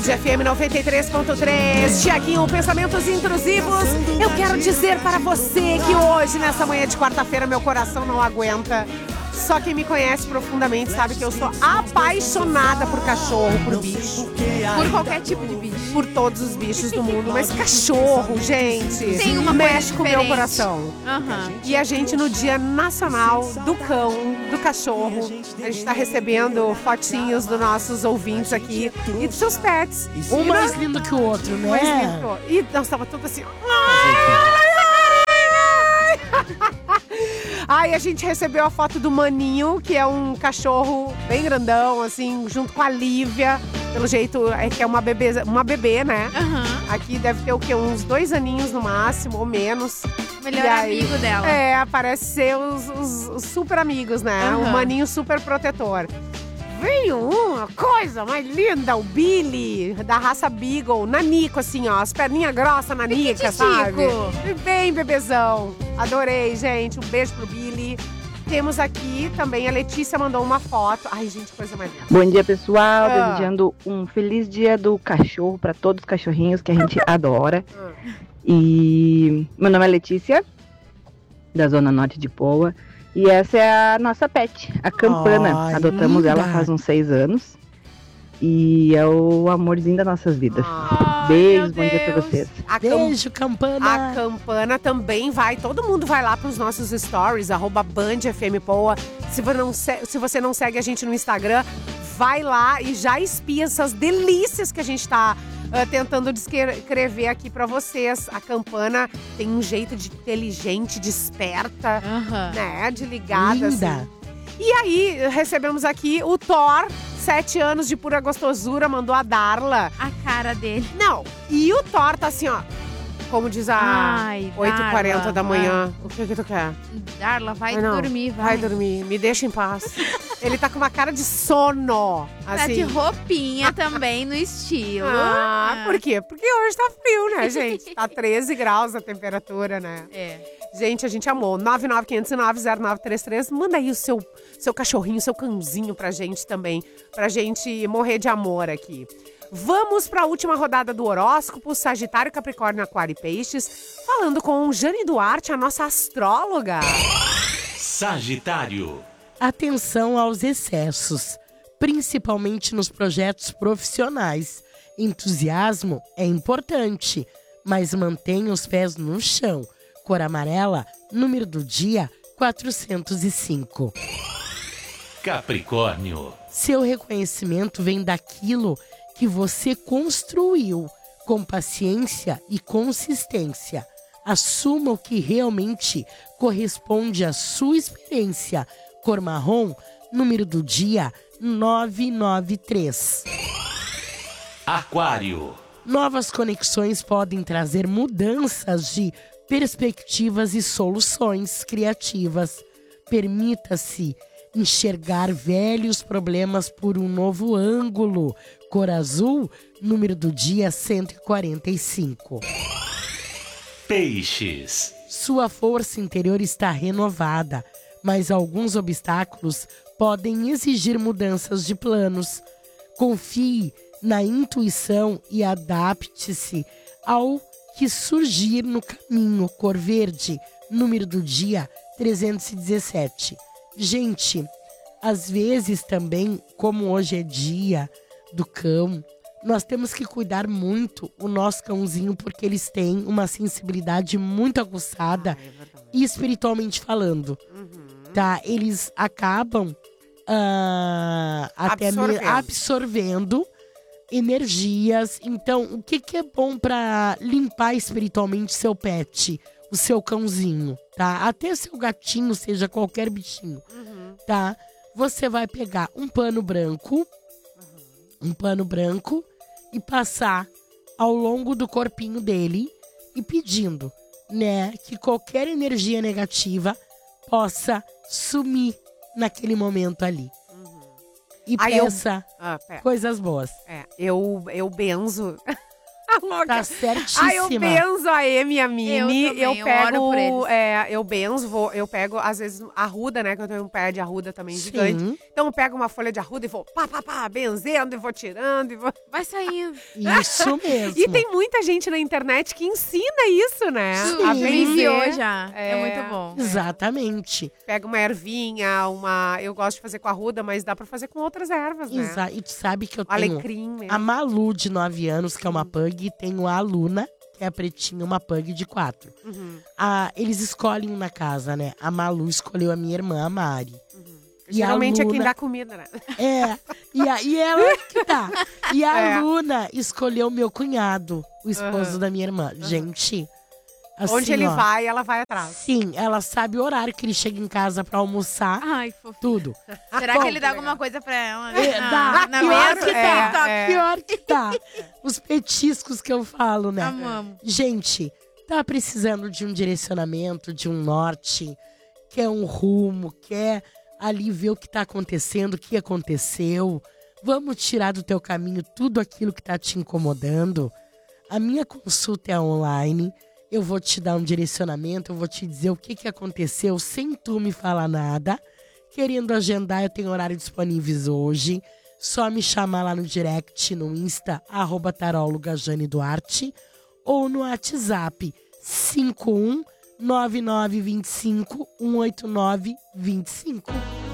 FM 93.3. Tiaguinho, pensamentos intrusivos. Eu quero dizer para você que hoje, nessa manhã de quarta-feira, meu coração não aguenta. Só quem me conhece profundamente sabe que eu sou apaixonada por cachorro, por bicho. Por qualquer tipo de bicho. Por todos os bichos do mundo. Mas cachorro, gente, tem uma mexe coisa com o meu diferente. coração. Uhum. E a gente, no Dia Nacional do Cão, do Cachorro, a gente tá recebendo fotinhos dos nossos ouvintes aqui e dos seus pets. Um mais lindo que o outro, né? Mais lindo. E nós tava tudo assim... Ai, a gente recebeu a foto do Maninho, que é um cachorro bem grandão, assim, junto com a Lívia. Pelo jeito, é que é uma bebê, né? Uhum. Aqui deve ter o quê? Uns 2 aninhos no máximo, ou menos. Melhor E aí, amigo dela. É, parece ser os super amigos, né? Uhum. O Maninho super protetor. Veio uma coisa mais linda, o Billy, da raça Beagle, nanico, assim, ó, as perninhas grossas, nanica, sabe? Bem bebezão. Adorei, gente. Um beijo pro Billy. Temos aqui também, a Letícia mandou uma foto. Ai, gente, coisa mais linda. Bom dia, pessoal. Desejando um feliz dia do cachorro para todos os cachorrinhos que a gente adora. E meu nome é Letícia, da Zona Norte de Poa. E essa é a nossa pet, a Campana. Ai, adotamos linda. ela faz uns 6 anos. E é o amorzinho das nossas vidas. Ai, Beijos, meu bom dia pra Deus. vocês. Beijo, Campana. A Campana também vai, todo mundo vai lá pros nossos stories, @BandFMPoa. Se você não segue a gente no Instagram, vai lá e já espia essas delícias que a gente tá tentando descrever aqui pra vocês. A Campana tem um jeito de inteligente, de esperta, né, de ligada. Linda. Assim. E aí, recebemos aqui o Thor, 7 anos de pura gostosura, mandou a Darla. A cara dele. Não, e o Thor tá assim, ó. Como diz a Ai, 8h40 Darla, da manhã. O que tu quer? Darla, vai Não, dormir, Vai dormir, me deixa em paz. Ele tá com uma cara de sono, Tá de assim. roupinha também, no estilo. Por quê? Porque hoje tá frio, né, gente? Tá 13 graus a temperatura, né? É. Gente, a gente amou. 995090933. Manda aí o seu cachorrinho, seu cãozinho pra gente também. Pra gente morrer de amor aqui. Vamos para a última rodada do horóscopo, Sagitário, Capricórnio, Aquário e Peixes, falando com Jane Duarte, a nossa astróloga. Sagitário. Atenção aos excessos, principalmente nos projetos profissionais. Entusiasmo é importante, mas mantenha os pés no chão. Cor amarela, número do dia, 405. Capricórnio. Seu reconhecimento vem daquilo que você construiu, com paciência e consistência. Assuma o que realmente corresponde à sua experiência. Cor marrom, número do dia, 993. Aquário. Novas conexões podem trazer mudanças de perspectivas e soluções criativas. Permita-se enxergar velhos problemas por um novo ângulo. Cor azul, número do dia 145. Peixes. Sua força interior está renovada, mas alguns obstáculos podem exigir mudanças de planos. Confie na intuição e adapte-se ao que surgir no caminho. Cor verde, número do dia 317. Gente, às vezes também, como hoje é dia do cão, nós temos que cuidar muito o nosso cãozinho, porque eles têm uma sensibilidade muito aguçada, espiritualmente falando. Tá? Eles acabam até absorvendo energias. Então, o que é bom para limpar espiritualmente seu pet? O seu cãozinho, tá? Até seu gatinho, seja qualquer bichinho, tá? Você vai pegar um pano branco, e passar ao longo do corpinho dele e pedindo, né, que qualquer energia negativa possa sumir naquele momento ali. E peça coisas boas. Eu benzo. louca. Tá certíssima. Ah, eu benzo a Amy e a Mini. Eu também, eu oro por eles. Eu pego, às vezes, arruda, né? Que eu tenho um pé de arruda também gigante. Sim, Então eu pego uma folha de arruda e vou benzendo, e vou tirando, e vou... Vai saindo. isso mesmo. E tem muita gente na internet que ensina isso, né? Sim. A Me benzer. enviou já. É. É muito bom. Exatamente. Pega uma ervinha, eu gosto de fazer com arruda, mas dá pra fazer com outras ervas, né? E tu sabe que eu tenho Alecrim mesmo. a Malu, de 9 anos, que é uma pug, e tenho a Luna, que é a pretinha, uma pug de 4. Uhum, Eles escolhem um na casa, né? A Malu escolheu a minha irmã, a Mari. uhum. E a Geralmente é quem Luna- dá comida, né? E ela que tá. E a É. Luna escolheu meu cunhado, o esposo Aham. da minha irmã. Gente, assim, Onde ele ó, vai, ela vai atrás. Sim, ela sabe o horário que ele chega em casa pra almoçar, Ai, fofinho. tudo. Será Bom, que ele dá legal. alguma coisa pra ela? Dá, na pior mesa? que dá, É. pior que dá. Os petiscos que eu falo, né? Amamos. Gente, tá precisando de um direcionamento, de um norte, quer um rumo, quer ali ver o que tá acontecendo, o que aconteceu. Vamos tirar do teu caminho tudo aquilo que tá te incomodando. A minha consulta é online. Eu vou te dar um direcionamento, eu vou te dizer o que aconteceu sem tu me falar nada. Querendo agendar, eu tenho horário disponíveis hoje. Só me chamar lá no direct, no Insta, @tarólogajane_duarte, ou no WhatsApp 51 9925 189 25.